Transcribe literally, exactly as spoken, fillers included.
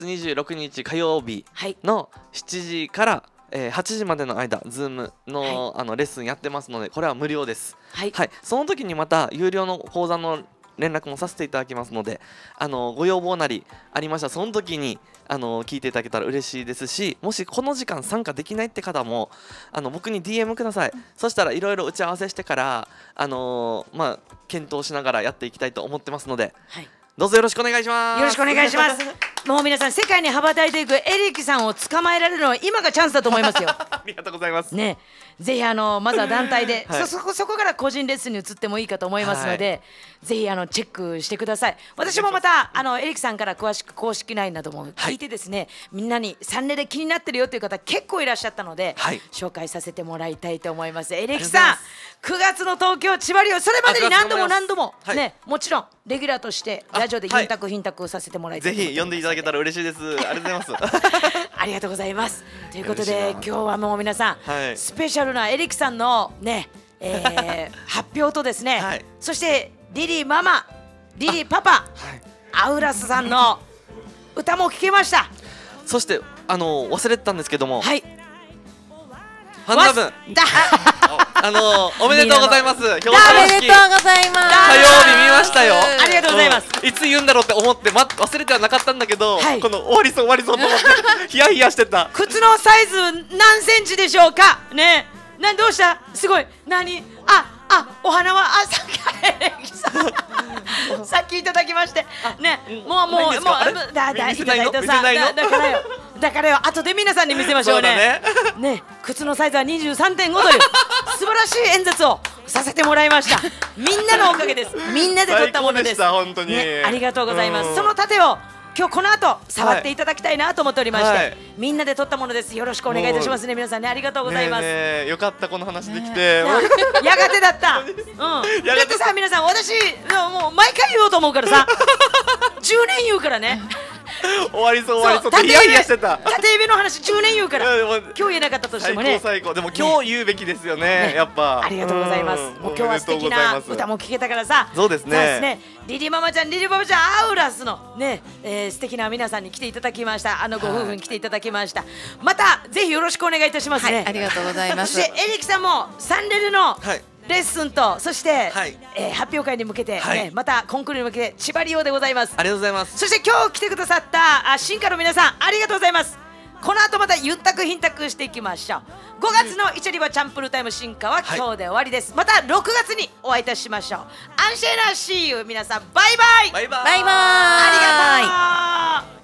にじゅうろくにち火曜日はいのしちじから、えーはちじまでの間 Zoom の、あのレッスンやってますので、これは無料です。 はいはい、その時にまた有料の講座の連絡もさせていただきますので、あのご要望なりありましたらその時にあの聞いていただけたら嬉しいですし、もしこの時間参加できないって方もあの僕に ディーエム ください。そしたらいろいろ打ち合わせしてからあのーまあ検討しながらやっていきたいと思ってますので、 はいどうぞよろしくお願いします。 よろしくお願いしますもう皆さん世界に羽ばたいていくエリックさんを捕まえられるのは今がチャンスだと思いますよありがとうございます。 ね、ぜひあのまずは団体で、 はいそそこそこから個人レッスンに移ってもいいかと思いますので、ぜひあのチェックしてください。私もまたあのエリックさんから詳しく公式ラインなども聞いてですね、みんなにサンレで気になってるよという方結構いらっしゃったので、 はい紹介させてもらいたいと思います。エリックあさんりがとうくがつの東京千葉リオ、それまでに何度も何度も、 はいね、もちろんレギュラーとしてラジオでユンタクヒンタクさせてもらいたいぜと思ってますので、 ひ読んでいただけたら嬉しいです。ありがとうございます。 ありがとうございます。ということで嬉しいな今日はもう皆さん、 はいスペシャルなエリックさんのね、えー発表とですね、 はい、 そしてリリーママ、リリーパパ、 はい、 アウラスさんの歌も聴けました。 そしてあの忘れてたんですけども、 はい。 ファンダムわすだあのおめでとうございます。表お彰式めでとうございます。 火曜日見ましたよ。 ありがとうございます。 うんいつ言うんだろうって思って、ま、忘れてはなかったんだけど、 はいこの終わりそう終わりそうと思ってヒヤヒヤしてた。 靴のサイズ何センチでしょうかね。なんどうしたすごい何ああお花はあさっきエリックさんさっきいただきましてね、もうもうもうないんですかあれだだいた見せないのだいたさ見せないのだだからよだからよ後で皆さんに見せましょうね。 そうだねね、靴のサイズは にじゅうさんてんご という素晴らしい演説をさせてもらいました。みんなのおかげです。みんなで撮ったものです。 最高でした本当にね、ありがとうございまうんす。その盾を今日この後触っていただきたいなと思っておりまして、 はいみんなで撮ったものです。よろしくお願いいたしますね。皆さんね、ありがとうございます。 ねえねえよかったこの話できて、 なやがてだった。うん。だってさ皆さん私もう毎回言おうと思うからさ、じゅうねん言うからね。 終わりそう終わりそうっ縦てヒヤヒヤ指してた。 縦指の話じゅうねん言うから。 いやでも今日言えなかったとして最高もね。 最高でも今日言うべきですよねねやっぱ。 ありがとうございます。 んもう今日は素敵おめでとうございなます歌も聴けたからさ。 そうですねそうですね。リリママちゃん、リリママちゃん、アウラスのね、えー、素敵な皆さんに来ていただきました。あのご夫婦に来ていただきました。またぜひよろしくお願いいたしますね。 はい、ありがとうございます。 そしてエリックさんもサンレルのはいレッスンと、そして、 はいえー発表会に向けて、ねはいまたコンクールに向けて千葉リオでございます。 ありがとうございます。 そして今日来てくださったあ進化の皆さんありがとうございます。この後またゆったくひんたくしていきましょう。ごがつのイチャリバチャンプルータイム進化は今日で終わりです。またろくがつにお会いいたしましょう。アンシェラシーユ皆さんバイバイ。 バイバイバイバーイ。 ありがとう。